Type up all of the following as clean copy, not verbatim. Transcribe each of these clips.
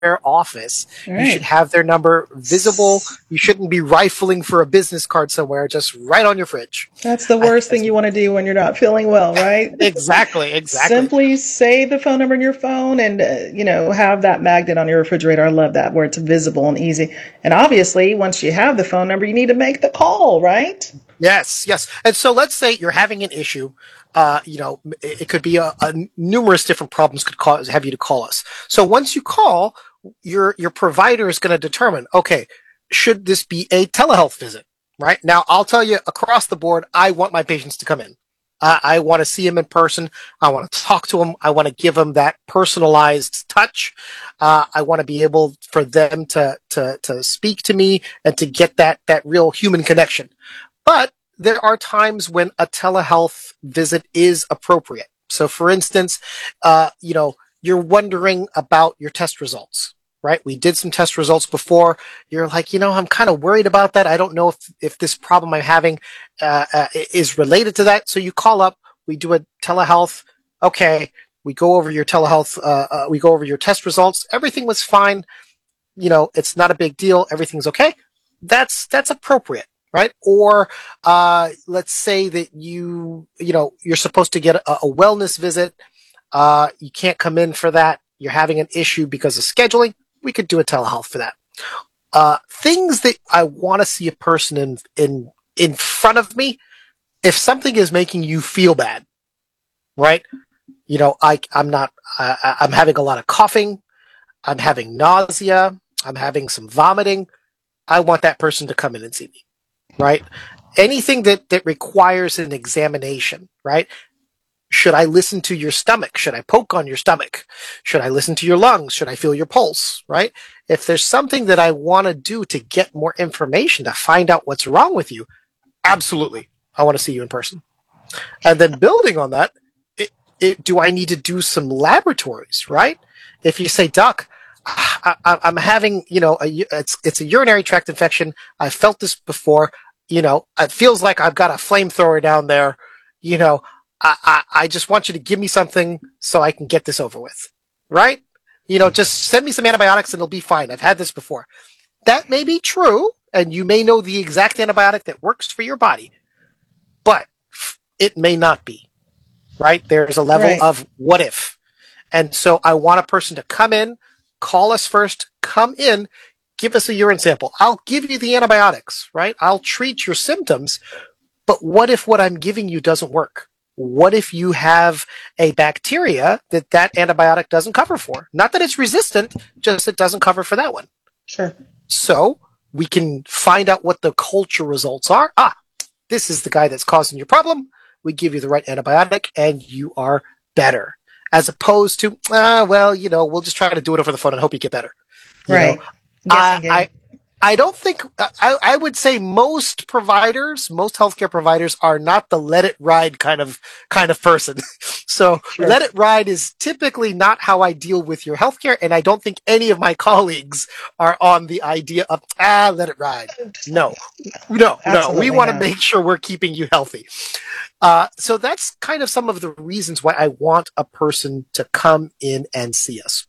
office. You should Right. have their number visible. You shouldn't be rifling for a business card somewhere, just right on your fridge. That's the I think worst thing that's you want to do when you're not feeling well, right? exactly. Simply save the phone number in your phone and, have that magnet on your refrigerator. I love that where it's visible and easy. And obviously, once you have the phone number, you need to make the call, right? Yes. And so let's say you're having an issue. It could be a numerous different problems could have you to call us. So once you call, your provider is going to determine, okay, should this be a telehealth visit? Right now, I'll tell you across the board, I want my patients to come in. I want to see them in person. I want to talk to them. I want to give them that personalized touch. I want to be able for them to speak to me and to get that real human connection. But there are times when a telehealth visit is appropriate. So, for instance, you're wondering about your test results, right? We did some test results before. You're like, I'm kind of worried about that. I don't know if this problem I'm having is related to that. So you call up, we do a telehealth. Okay, we go over your telehealth. We go over your test results. Everything was fine. It's not a big deal. Everything's okay. That's appropriate, right? Or let's say that you're supposed to get a wellness visit. You can't come in for that. You're having an issue because of scheduling. We could do a telehealth for that. Things that I want to see a person in front of me. If something is making you feel bad, right? I'm having a lot of coughing. I'm having nausea. I'm having some vomiting. I want that person to come in and see me, right? Anything that requires an examination, right? Should I listen to your stomach? Should I poke on your stomach? Should I listen to your lungs? Should I feel your pulse, right? If there's something that I want to do to get more information, to find out what's wrong with you, absolutely. I want to see you in person. And then building on that, do I need to do some laboratories, right? If you say, Doc, I'm having, it's a urinary tract infection. I felt this before. It feels like I've got a flamethrower down there. I just want you to give me something so I can get this over with, right? Just send me some antibiotics and it'll be fine. I've had this before. That may be true, and you may know the exact antibiotic that works for your body, but it may not be, right? There's a level Right. of what if. And so I want a person to come in, call us first, come in, give us a urine sample. I'll give you the antibiotics, right? I'll treat your symptoms, but what if what I'm giving you doesn't work? What if you have a bacteria that antibiotic doesn't cover for? Not that it's resistant, just it doesn't cover for that one. Sure. So we can find out what the culture results are. This is the guy that's causing your problem. We give you the right antibiotic and you are better. As opposed to, we'll just try to do it over the phone and hope you get better. Right. Guessing game. I don't think I would say most healthcare providers are not the let it ride kind of person. So Sure. let it ride is typically not how I deal with your healthcare, and I don't think any of my colleagues are on the idea of let it ride. No. We Absolutely want to not. make sure we're keeping you healthy. So that's kind of some of the reasons why I want a person to come in and see us.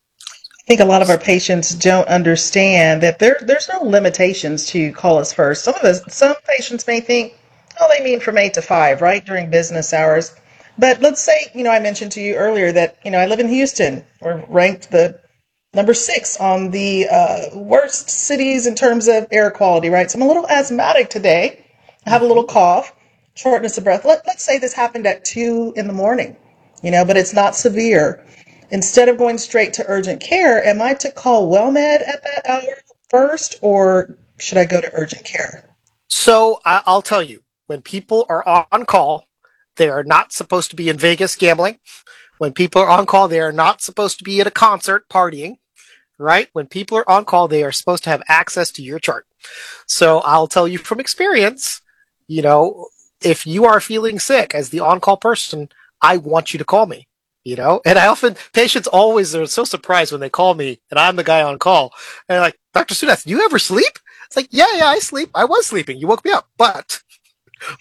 I think a lot of our patients don't understand that there's no limitations to call us first. Some patients may think, oh, they mean from 8 to 5, right, during business hours. But let's say, I mentioned to you earlier that, I live in Houston. We're ranked the number 6 on the worst cities in terms of air quality, right? So I'm a little asthmatic today. I have a little cough, shortness of breath. Let's say this happened at 2 in the morning, but it's not severe. Instead of going straight to urgent care, am I to call WellMed at that hour first, or should I go to urgent care? So I'll tell you, when people are on call, they are not supposed to be in Vegas gambling. When people are on call, they are not supposed to be at a concert partying, right? When people are on call, they are supposed to have access to your chart. So I'll tell you from experience, if you are feeling sick as the on-call person, I want you to call me. And patients always are so surprised when they call me and I'm the guy on call. And they're like, Dr. Sudath, do you ever sleep? It's like, yeah, I sleep. I was sleeping. You woke me up. But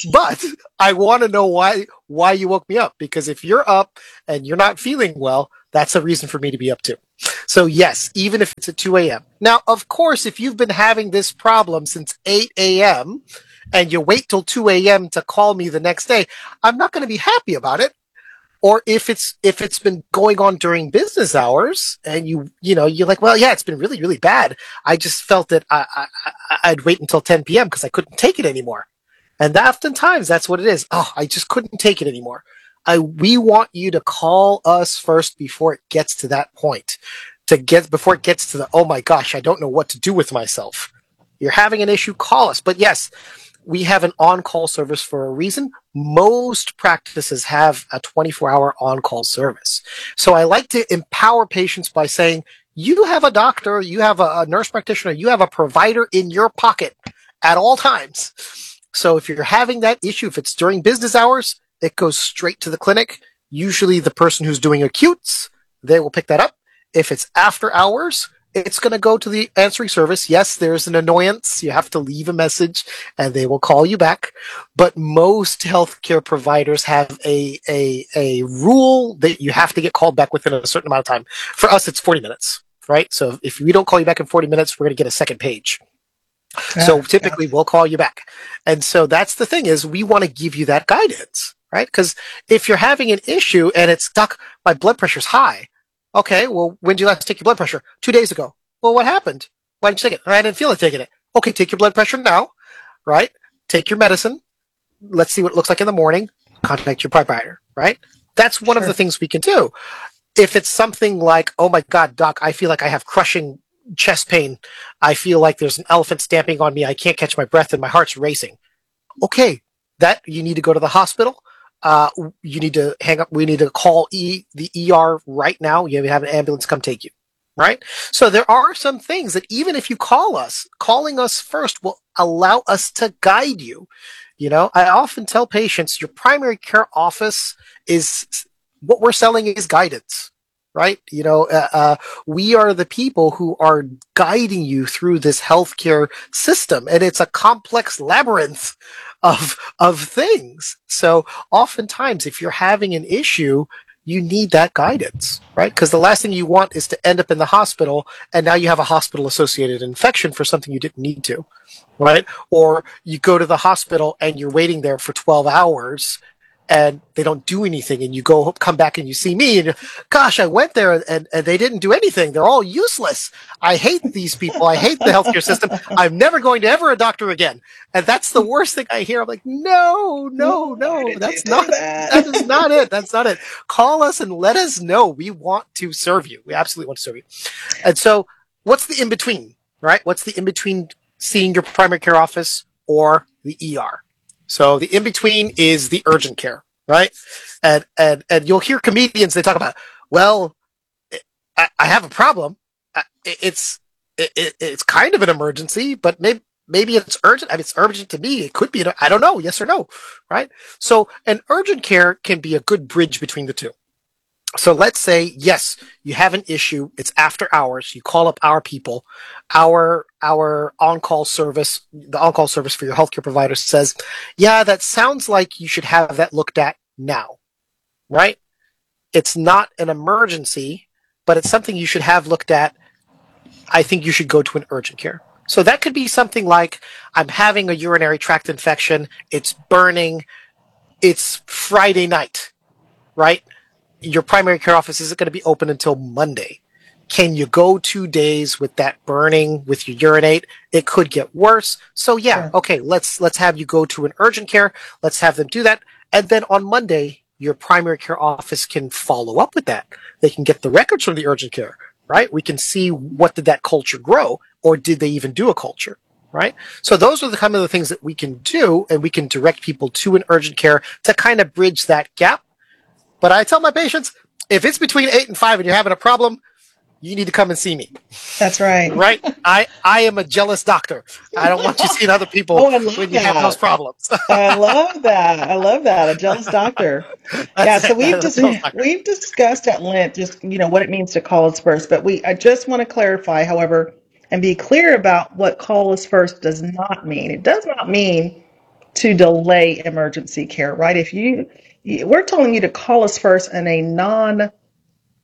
I want to know why you woke me up. Because if you're up and you're not feeling well, That's a reason for me to be up too. So yes, even if it's at 2 a.m. Now, of course, if you've been having this problem since 8 a.m. and you wait till 2 a.m. to call me the next day, I'm not going to be happy about it. Or if it's been going on during business hours and you're like, well, yeah, it's been really, really bad. I just felt that I'd wait until 10 p.m. because I couldn't take it anymore. And oftentimes that's what it is. Oh, I just couldn't take it anymore. We want you to call us first before it gets to that point. Before it gets to the, oh my gosh, I don't know what to do with myself. You're having an issue, call us. But yes, we have an on-call service for a reason. Most practices have a 24-hour on-call service. So I like to empower patients by saying, you have a doctor, you have a nurse practitioner, you have a provider in your pocket at all times. So if you're having that issue, if it's during business hours, it goes straight to the clinic. Usually the person who's doing acutes, they will pick that up. If it's after hours, it's going to go to the answering service. Yes, there's an annoyance. You have to leave a message and they will call you back. But most healthcare providers have a rule that you have to get called back within a certain amount of time. For us, it's 40 minutes, right? So if we don't call you back in 40 minutes, we're going to get a second page. So typically we'll call you back. And so that's the thing is we want to give you that guidance, right? Because if you're having an issue and it's, doc, my blood pressure's high. Okay, well, when did you last take your blood pressure? 2 days ago. Well, what happened? Why didn't you take it? I didn't feel like taking it. Okay, take your blood pressure now, right? Take your medicine. Let's see what it looks like in the morning. Contact your provider, right? That's one of the things we can do. If it's something like, oh my God, doc, I feel like I have crushing chest pain. I feel like there's an elephant stamping on me. I can't catch my breath and my heart's racing. Okay, that you need to go to the hospital. You need to hang up. We need to call the ER right now. You have an ambulance come take you. Right? So there are some things that even if you call us, calling us first will allow us to guide you. You know, I often tell patients your primary care office is what we're selling is guidance. Right? You know, we are the people who are guiding you through this healthcare system, and it's a complex labyrinth of things. So oftentimes, if you're having an issue, you need that guidance, right? Because the last thing you want is to end up in the hospital, and now you have a hospital-associated infection for something you didn't need to, right? Or you go to the hospital and you're waiting there for 12 hours and they don't do anything, and you come back and you see me and gosh, I went there and they didn't do anything. They're all useless. I hate these people. I hate the healthcare system. I'm never going to ever a doctor again. And that's the worst thing I hear. I'm like, no, that's not, that is not it. That's not it. Call us and let us know. We want to serve you. We absolutely want to serve you. And so what's the in between, right? What's the in between seeing your primary care office or the ER? So the in-between is the urgent care, right? And you'll hear comedians, they talk about, well, I have a problem. It's kind of an emergency, but maybe it's urgent. I mean, it's urgent to me. It could be, I don't know, yes or no, right? So an urgent care can be a good bridge between the two. So let's say, yes, you have an issue. It's after hours. You call up our people, our on-call service, the on-call service for your healthcare provider says, yeah, that sounds like you should have that looked at now, right? It's not an emergency, but it's something you should have looked at. I think you should go to an urgent care. So that could be something like, I'm having a urinary tract infection. It's burning. It's Friday night, right? Your primary care office isn't going to be open until Monday. Can you go 2 days with that burning with your urinate? It could get worse. So yeah, okay, let's have you go to an urgent care. Let's have them do that. And then on Monday, your primary care office can follow up with that. They can get the records from the urgent care, right? We can see what did that culture grow, or did they even do a culture, right? So those are the kind of the things that we can do, and we can direct people to an urgent care to kind of bridge that gap. But I tell my patients, if it's between 8 and 5 and you're having a problem, you need to come and see me. That's right. Right? I am a jealous doctor. I don't want you seeing other people when you have those problems. I love that. I love that. A jealous doctor. Yeah. So we've discussed at length just what it means to call us first, but I just want to clarify, however, and be clear about what call us first does not mean. It does not mean to delay emergency care, right? We're telling you to call us first in a non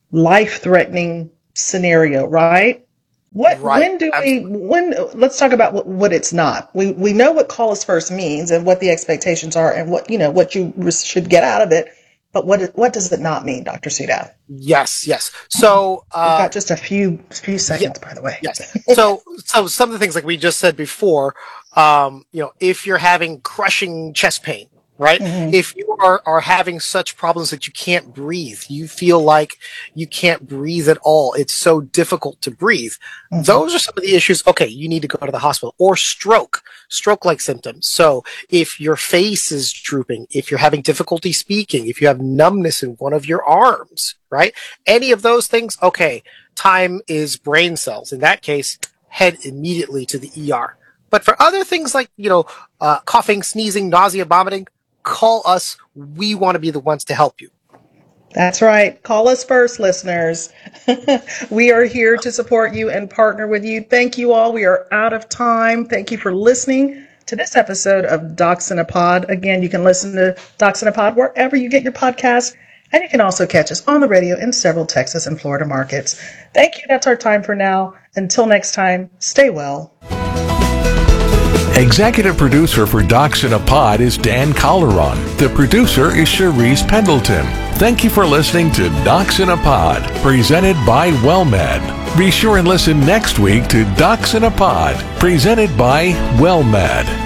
life-threatening scenario, right? Right. Let's talk about what it's not. We know what call us first means and what the expectations are and what you should get out of it. But what does it not mean, Dr. Sudow? Yes, yes. So We've got just a few seconds, yeah, by the way. yes. So some of the things like we just said before, if you're having crushing chest pain, right? Mm-hmm. If you are having such problems that you can't breathe, you feel like you can't breathe at all. It's so difficult to breathe. Mm-hmm. Those are some of the issues. Okay, you need to go to the hospital. Or stroke-like symptoms. So if your face is drooping, if you're having difficulty speaking, if you have numbness in one of your arms, right? Any of those things, okay, time is brain cells. In that case, head immediately to the ER. But for other things like, coughing, sneezing, nausea, vomiting, call us. We want to be the ones to help you. That's right. Call us first, listeners. We are here to support you and partner with you. Thank you all. We are out of time. Thank you for listening to this episode of Docs in a Pod. Again, you can listen to Docs in a Pod wherever you get your podcasts. And you can also catch us on the radio in several Texas and Florida markets. Thank you. That's our time for now. Until next time, stay well. Executive producer for Docs in a Pod is Dan Calderon. The producer is Cherise Pendleton. Thank you for listening to Docs in a Pod, presented by WellMed. Be sure and listen next week to Docs in a Pod, presented by WellMed.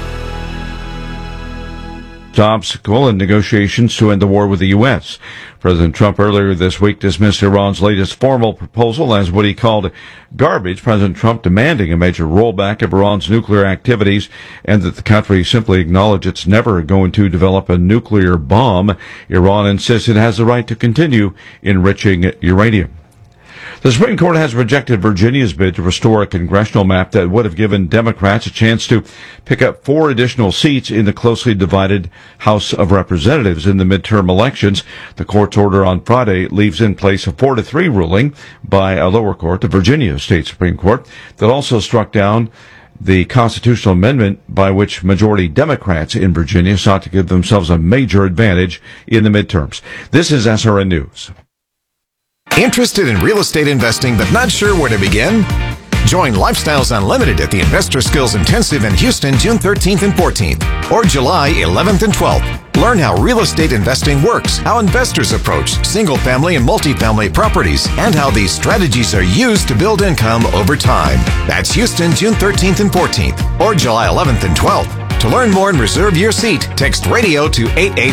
Obstacle in negotiations to end the war with the U.S. President Trump earlier this week dismissed Iran's latest formal proposal as what he called garbage. President Trump demanding a major rollback of Iran's nuclear activities and that the country simply acknowledge it's never going to develop a nuclear bomb. Iran insists it has the right to continue enriching uranium. The Supreme Court has rejected Virginia's bid to restore a congressional map that would have given Democrats a chance to pick up 4 additional seats in the closely divided House of Representatives in the midterm elections. The court's order on Friday leaves in place a 4-3 ruling by a lower court, the Virginia State Supreme Court, that also struck down the constitutional amendment by which majority Democrats in Virginia sought to give themselves a major advantage in the midterms. This is SRN News. Interested in real estate investing but not sure where to begin? Join Lifestyles Unlimited at the Investor Skills Intensive in Houston June 13th and 14th or July 11th and 12th. Learn how real estate investing works, how investors approach single-family and multifamily properties, and how these strategies are used to build income over time. That's Houston June 13th and 14th or July 11th and 12th. To learn more and reserve your seat, text radio to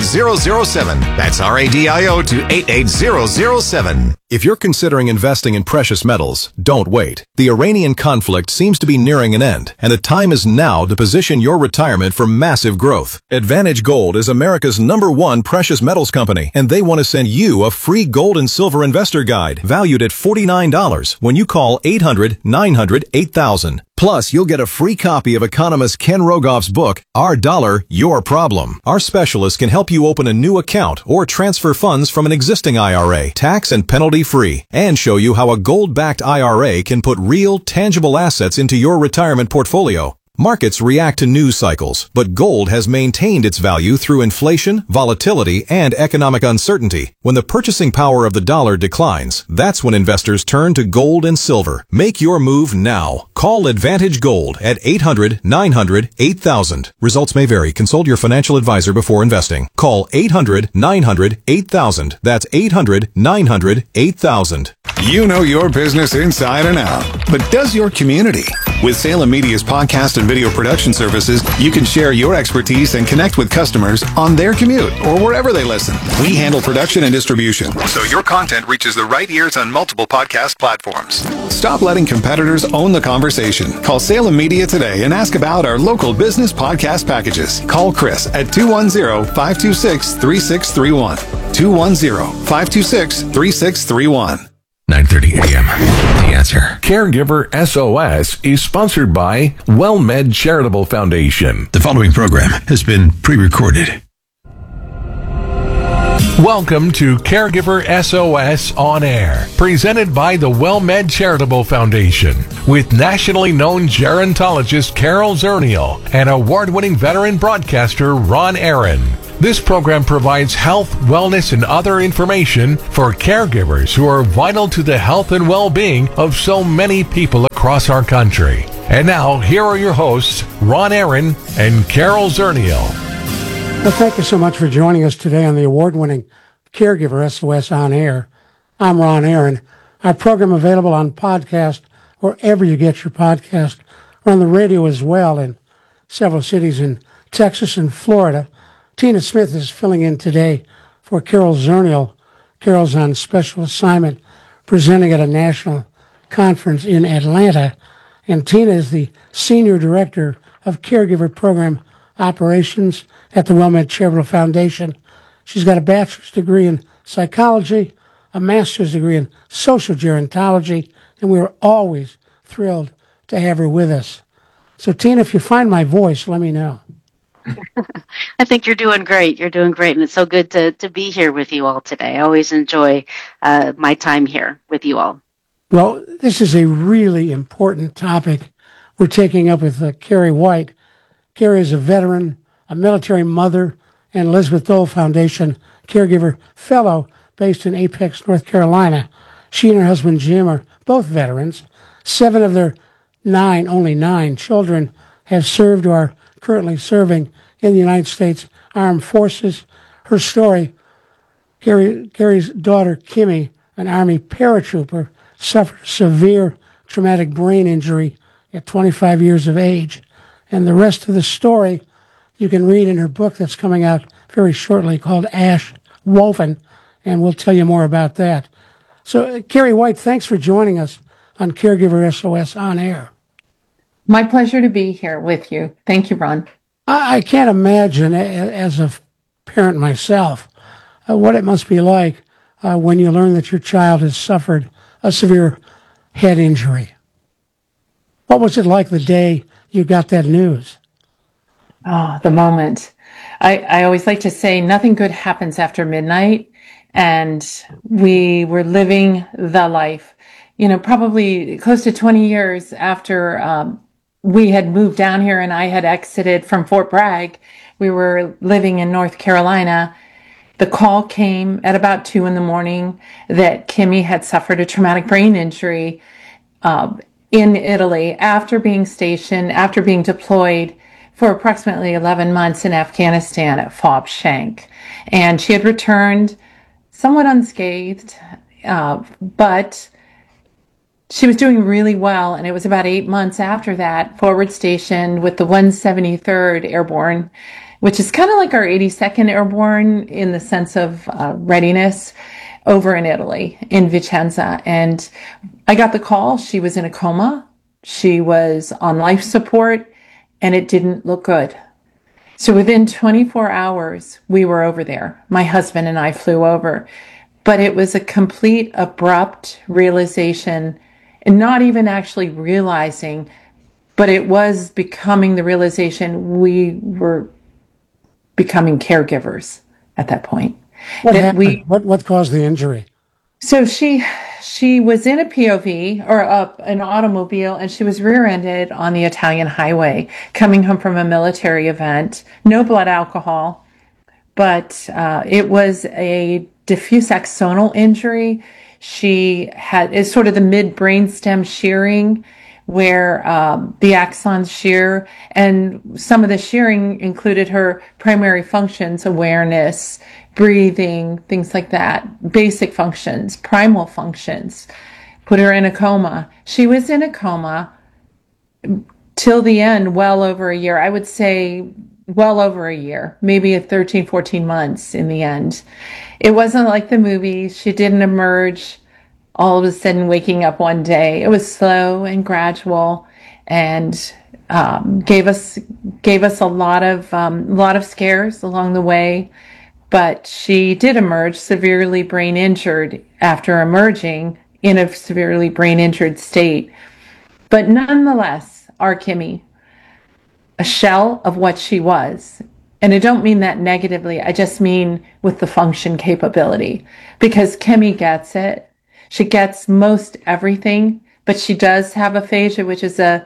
88007. That's RADIO to 88007. If you're considering investing in precious metals, don't wait. The Iranian conflict seems to be nearing an end, and the time is now to position your retirement for massive growth. Advantage Gold is America's #1 precious metals company, and they want to send you a free gold and silver investor guide valued at $49 when you call 800-900-8000. Plus, you'll get a free copy of economist Ken Rogoff's book, Our Dollar, Your Problem. Our specialists can help you open a new account or transfer funds from an existing IRA, tax and penalty-free, and show you how a gold-backed IRA can put real, tangible assets into your retirement portfolio. Markets react to news cycles, but gold has maintained its value through inflation, volatility, and economic uncertainty. When the purchasing power of the dollar declines, that's when investors turn to gold and silver. Make your move now. Call Advantage Gold at 800-900-8000. Results may vary. Consult your financial advisor before investing. Call 800-900-8000. That's 800-900-8000. You know your business inside and out, but does your community? With Salem Media's podcast and video production services, you can share your expertise and connect with customers on their commute or wherever they listen. We handle production and distribution, so your content reaches the right ears on multiple podcast platforms. Stop letting competitors own the conversation. Call Salem Media today and ask about our local business podcast packages. Call Chris at 210-526-3631. 210-526-3631. 9:30 a.m. The Answer. Caregiver SOS is sponsored by WellMed Charitable Foundation. The following program has been pre-recorded. Welcome to Caregiver SOS On Air, presented by the WellMed Charitable Foundation, with nationally known gerontologist Carol Zernial and award-winning veteran broadcaster Ron Aaron. This program provides health, wellness, and other information for caregivers who are vital to the health and well-being of so many people across our country. And now, here are your hosts, Ron Aaron and Carol Zernial. Well, thank you so much for joining us today on the award-winning Caregiver SOS On Air. I'm Ron Aaron. Our program available on podcast wherever you get your podcast, or on the radio as well in several cities in Texas and Florida. Tina Smith is filling in today for Carol Zernial. Carol's on special assignment presenting at a national conference in Atlanta. And Tina is the Senior Director of Caregiver Program Operations at the WellMed Charitable Foundation. She's got a bachelor's degree in psychology, a master's degree in social gerontology, and we're always thrilled to have her with us. So, Tina, if you find my voice, let me know. I think you're doing great. You're doing great, and it's so good to be here with you all today. I always enjoy my time here with you all. Well, this is a really important topic we're taking up with Carrie White. Carrie is a veteran, a military mother, and Elizabeth Dole Foundation Caregiver Fellow based in Apex, North Carolina. She and her husband Jim are both veterans. 7 of their only 9 children have served or are currently serving in the United States Armed Forces. Her story, Carrie's daughter, Kimmy, an Army paratrooper, suffered severe traumatic brain injury at 25 years of age. And the rest of the story you can read in her book that's coming out very shortly called Ash Woven, and we'll tell you more about that. So, Carrie White, thanks for joining us on Caregiver SOS On Air. My pleasure to be here with you. Thank you, Ron. I can't imagine, as a parent myself, what it must be like when you learn that your child has suffered a severe head injury. What was it like the day you got that news? Oh, the moment. I always like to say nothing good happens after midnight, and we were living the life. Probably close to 20 years after we had moved down here and I had exited from Fort Bragg. We were living in North Carolina. The call came at about 2 a.m. that Kimmy had suffered a traumatic brain injury in Italy after being stationed, after being deployed for approximately 11 months in Afghanistan at FOB Shank. And she had returned somewhat unscathed, but she was doing really well, and it was about 8 months after that, forward stationed with the 173rd Airborne, which is kind of like our 82nd Airborne in the sense of readiness, over in Italy, in Vicenza. And I got the call. She was in a coma. She was on life support, and it didn't look good. So within 24 hours, we were over there. My husband and I flew over. But it was a complete, abrupt realization, and not even actually realizing, but it was becoming the realization we were becoming caregivers at that point. What happened? What caused the injury? So she was in a POV or an automobile, and she was rear-ended on the Italian highway coming home from a military event. No blood alcohol, but it was a diffuse axonal injury. She is sort of the mid-brainstem shearing where the axons shear, and some of the shearing included her primary functions, awareness, breathing, things like that, basic functions, primal functions, put her in a coma. She was in a coma till the end, well over a year. I would say well over a year, maybe 13, 14 months in the end. It wasn't like the movie. She didn't emerge all of a sudden waking up one day. It was slow and gradual, and gave us a lot of scares along the way. But she did emerge severely brain injured after emerging in a severely brain injured state. But nonetheless, our Kimmy, a shell of what she was. And I don't mean that negatively. I just mean with the function capability, because Kimmy gets it. She gets most everything, but she does have aphasia, which is a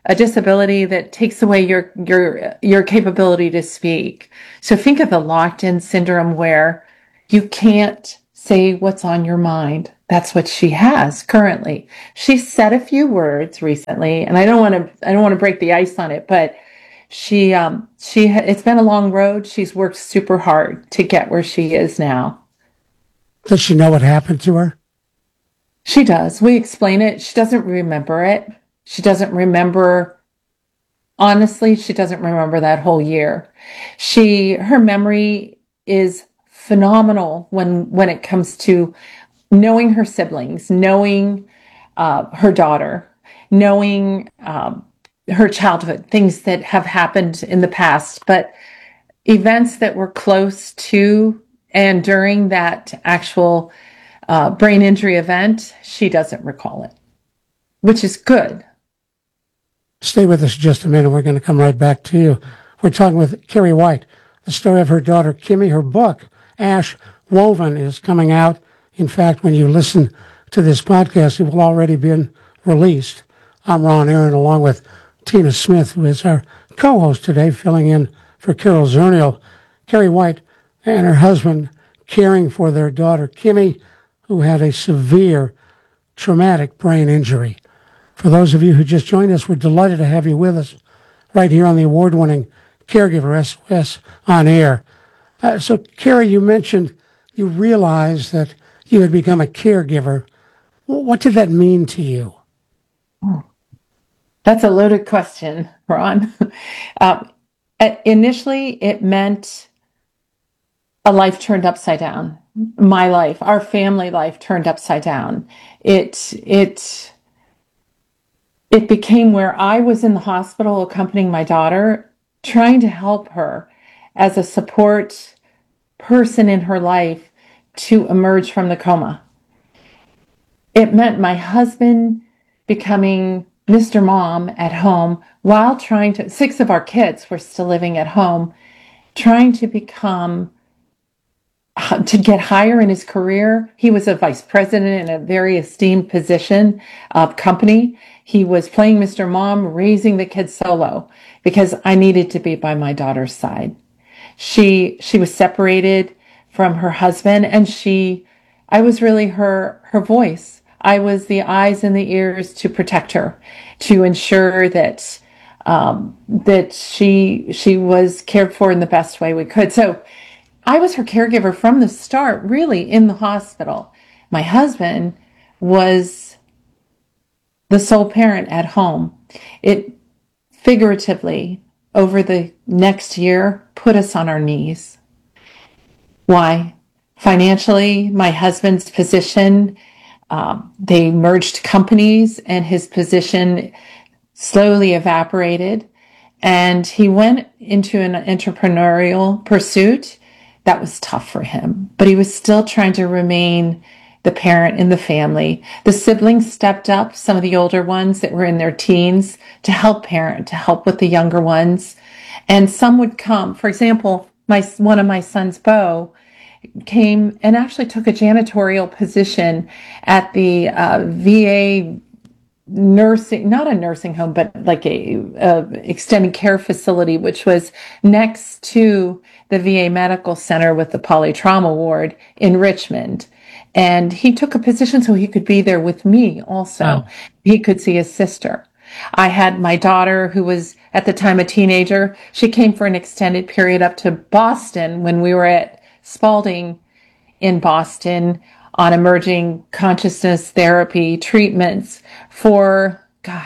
a disability that takes away your capability to speak. So think of the locked-in syndrome where you can't say what's on your mind. That's what she has currently. She said a few words recently, and I don't want to break the ice on it, but it's been a long road. She's worked super hard to get where she is now. Does she know what happened to her? She does. We explain it. She doesn't remember it. She doesn't remember, honestly, she doesn't remember that whole year. Her memory is phenomenal when it comes to knowing her siblings, knowing her daughter, knowing her childhood, things that have happened in the past, but events that were close to and during that actual brain injury event, she doesn't recall it, which is good. Stay with us just a minute. We're going to come right back to you. We're talking with Carrie White, the story of her daughter, Kimmy. Her book, Ash Woven, is coming out. In fact, when you listen to this podcast, it will already been released. I'm Ron Aaron, along with Tina Smith, who is our co-host today, filling in for Carol Zernial. Carrie White and her husband caring for their daughter, Kimmy, who had a severe traumatic brain injury. For those of you who just joined us, we're delighted to have you with us right here on the award-winning Caregiver SOS on air. So, Carrie, you mentioned you realized that you had become a caregiver. What did that mean to you? That's a loaded question, Ron. Initially, it meant a life turned upside down. My life, our family life turned upside down. It became where I was in the hospital accompanying my daughter, trying to help her as a support person in her life to emerge from the coma. It meant my husband becoming Mr. Mom at home while 6 of our kids were still living at home, trying to get higher in his career. He was a vice president in a very esteemed position of company. He was playing Mr. Mom, raising the kids solo because I needed to be by my daughter's side. She was separated from her husband, and I was really her voice. I was the eyes and the ears to protect her, to ensure that she was cared for in the best way we could. So I was her caregiver from the start, really, in the hospital. My husband was the sole parent at home. It figuratively, over the next year, put us on our knees. Why? Financially, my husband's position, they merged companies and his position slowly evaporated, and he went into an entrepreneurial pursuit. That was tough for him, but he was still trying to remain the parent in the family. The siblings stepped up, some of the older ones that were in their teens, to help parent, to help with the younger ones. And some would come, for example, one of my sons, Bo, came and actually took a janitorial position at the VA nursing, not a nursing home, but like a extended care facility, which was next to the VA Medical Center with the polytrauma ward in Richmond. And he took a position so he could be there with me also. Oh. He could see his sister. I had my daughter, who was at the time a teenager. She came for an extended period up to Boston when we were at Spalding in Boston on emerging consciousness therapy treatments for,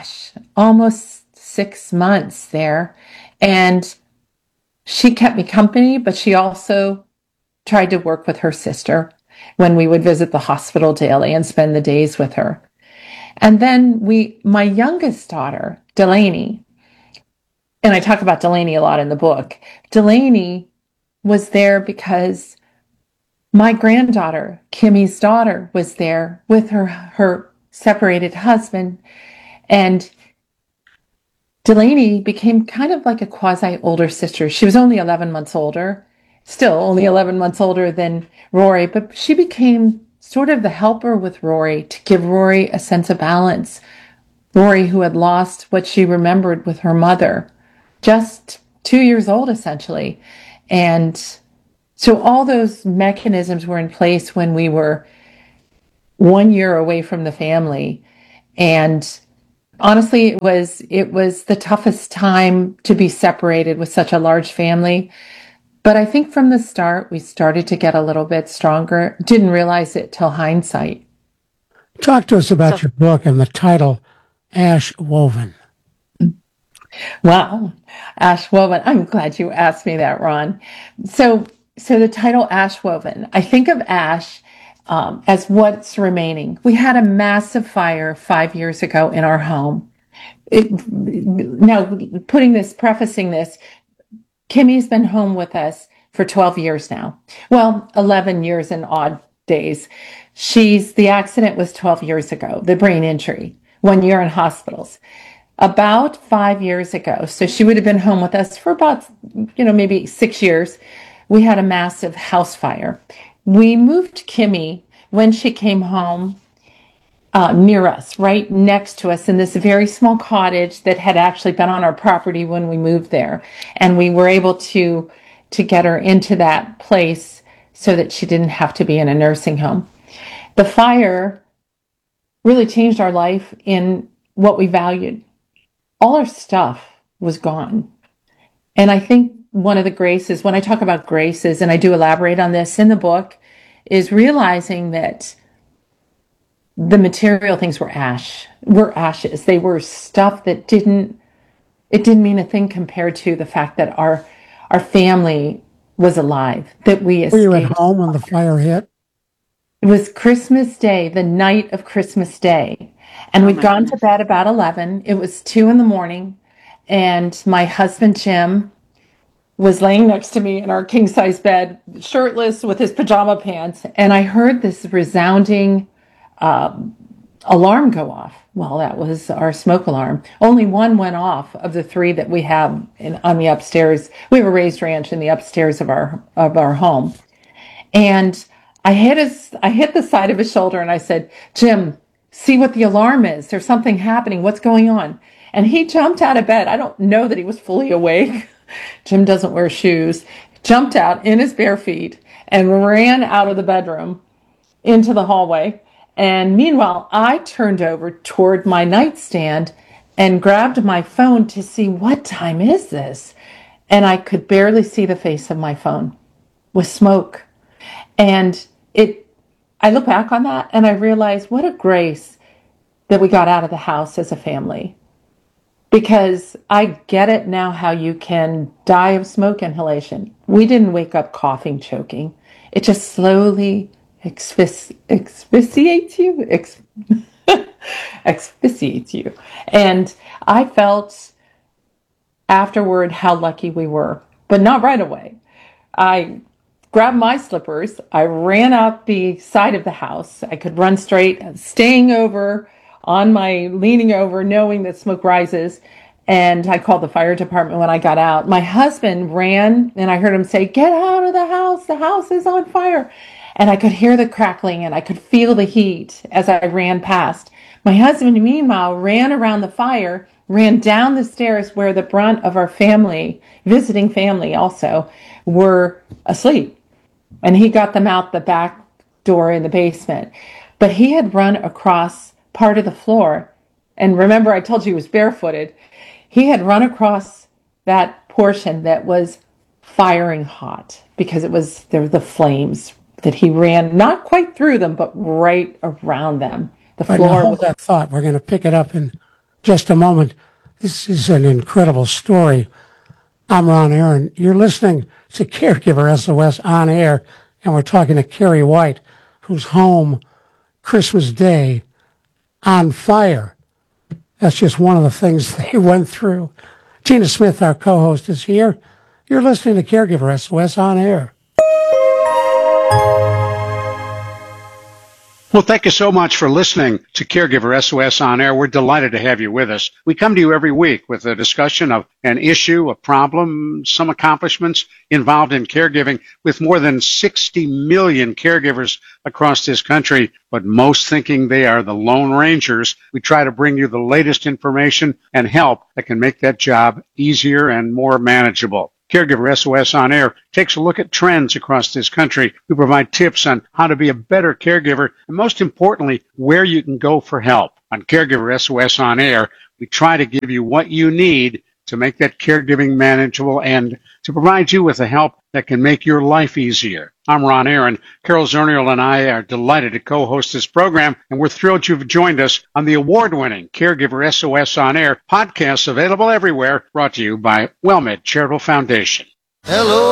almost 6 months there. And she kept me company, but she also tried to work with her sister when we would visit the hospital daily and spend the days with her. And then my youngest daughter, Delaney, and I talk about Delaney a lot in the book, Delaney was there because my granddaughter, Kimmy's daughter, was there with her separated husband. And Delaney became kind of like a quasi-older sister. She was only 11 months older, still only 11 months older than Rory, but she became sort of the helper with Rory to give Rory a sense of balance Lori, who had lost what she remembered with her mother, just 2 years old, essentially. And so all those mechanisms were in place when we were 1 year away from the family. And honestly, it was the toughest time to be separated with such a large family. But I think from the start, we started to get a little bit stronger. Didn't realize it till hindsight. Talk to us about your book and the title, Ash Woven. Wow, Ash Woven. I'm glad you asked me that, Ron. So the title Ash Woven, I think of ash as what's remaining. We had a massive fire 5 years ago in our home. Now, prefacing this, Kimmy's been home with us for 12 years now. Well, 11 years and odd days. The accident was 12 years ago, the brain injury, 1 year in hospitals. About 5 years ago, so she would have been home with us for about, maybe 6 years, we had a massive house fire. We moved Kimmy when she came home near us, right next to us in this very small cottage that had actually been on our property when we moved there. And we were able to get her into that place so that she didn't have to be in a nursing home. The fire really changed our life in what we valued. All our stuff was gone. And I think one of the graces, when I talk about graces, and I do elaborate on this in the book, is realizing that the material things were ashes. They were stuff that didn't mean a thing compared to the fact that our family was alive, that we escaped. Were you at home when the fire hit? It was Christmas Day, the night of Christmas Day. And we'd gone to bed about 11. It was 2 a.m. And my husband, Jim, was laying next to me in our king-size bed, shirtless with his pajama pants. And I heard this resounding alarm go off. Well, that was our smoke alarm. Only one went off of the 3 that we have on the upstairs. We have a raised ranch in the upstairs of our home. And I hit the side of his shoulder and I said, "Jim, see what the alarm is. There's something happening. What's going on?" And he jumped out of bed. I don't know that he was fully awake. Jim doesn't wear shoes. Jumped out in his bare feet and ran out of the bedroom into the hallway. And meanwhile, I turned over toward my nightstand and grabbed my phone to see what time is this. And I could barely see the face of my phone with smoke. And I look back on that and I realize what a grace that we got out of the house as a family. Because I get it now how you can die of smoke inhalation. We didn't wake up coughing, choking. It just slowly asphyxiates you. And I felt afterward how lucky we were, but not right away. I grabbed my slippers. I ran out the side of the house. I could run straight, leaning over, knowing that smoke rises. And I called the fire department when I got out. My husband ran and I heard him say, "Get out of the house. The house is on fire." And I could hear the crackling and I could feel the heat as I ran past. My husband, meanwhile, ran around the fire, ran down the stairs where the brunt of our family, visiting family also, were asleep. And he got them out the back door in the basement. But he had run across part of the floor. And remember, I told you he was barefooted. He had run across that portion that was firing hot because there were the flames that he ran not quite through them, but right around them. The floor. Hold that thought. We're going to pick it up in just a moment. This is an incredible story. I'm Ron Aaron. You're listening to Caregiver SOS on air, and we're talking to Carrie White, whose home, Christmas Day, on fire. That's just one of the things they went through. Tina Smith, our co-host, is here. You're listening to Caregiver SOS on air. Well, thank you so much for listening to Caregiver SOS On Air. We're delighted to have you with us. We come to you every week with a discussion of an issue, a problem, some accomplishments involved in caregiving with more than 60 million caregivers across this country, but most thinking they are the Lone Rangers. We try to bring you the latest information and help that can make that job easier and more manageable. Caregiver SOS On Air takes a look at trends across this country. We provide tips on how to be a better caregiver and, most importantly, where you can go for help. On Caregiver SOS On Air, we try to give you what you need to make that caregiving manageable and to provide you with the help that can make your life easier. I'm Ron Aaron. Carol Zernial and I are delighted to co-host this program, and we're thrilled you've joined us on the award-winning Caregiver SOS On Air podcast, available everywhere, brought to you by WellMed Charitable Foundation. Hello.